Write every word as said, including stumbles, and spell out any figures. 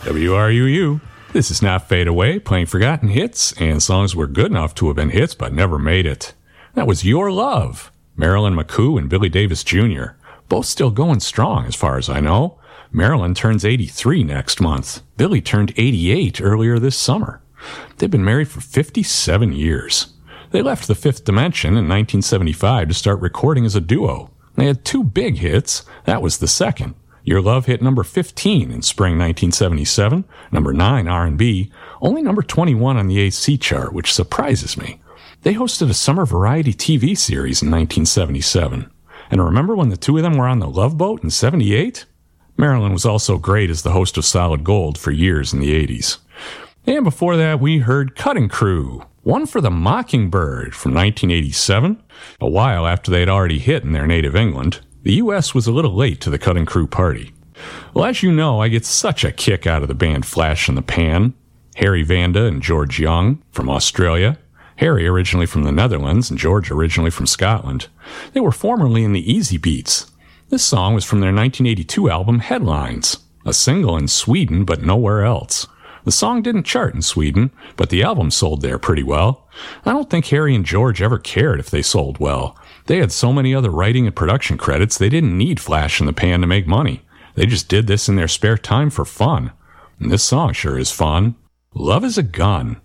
W R U U. This is Not Fade Away, playing forgotten hits and songs were good enough to have been hits but never made it. That was Your Love, Marilyn McCoo and Billy Davis Junior Both still going strong as far as I know. Marilyn turns eighty-three next month. Billy turned eighty-eight earlier this summer. They've been married for fifty-seven years. They left the Fifth Dimension in nineteen seventy-five to start recording as a duo. They had two big hits. That was the second. Your Love hit number fifteen in spring nineteen seventy-seven, number nine R and B, only number twenty-one on the A C chart, which surprises me. They hosted a summer variety T V series in nineteen seventy-seven. And remember when the two of them were on the Love Boat in seventy-eight? Marilyn was also great as the host of Solid Gold for years in the eighties. And before that, we heard Cutting Crew, One for the Mockingbird from nineteen eighty-seven, a while after they had already hit in their native England. The U S was a little late to the Cutting Crew party. Well, as you know, I get such a kick out of the band Flash in the Pan. Harry Vanda and George Young from Australia. Harry originally from the Netherlands and George originally from Scotland. They were formerly in the Easy Beats. This song was from their nineteen eighty-two album Headlines, a single in Sweden but nowhere else. The song didn't chart in Sweden, but the album sold there pretty well. I don't think Harry and George ever cared if they sold well. They had so many other writing and production credits, they didn't need Flash in the Pan to make money. They just did this in their spare time for fun. And this song sure is fun. Love is a Gun.